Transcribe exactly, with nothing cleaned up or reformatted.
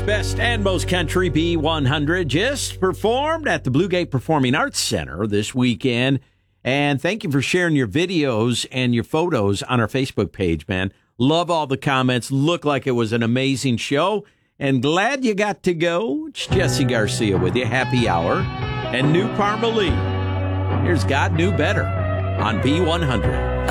best and most country B one hundred just performed at the Blue Gate Performing Arts Center this weekend. And thank you for sharing your videos and your photos on our Facebook page, man. Love all the comments. Looked like it was an amazing show. And glad you got to go. It's Jesse Garcia with you. Happy Hour. And New Parmalee. Here's God Knew Better on B one hundred.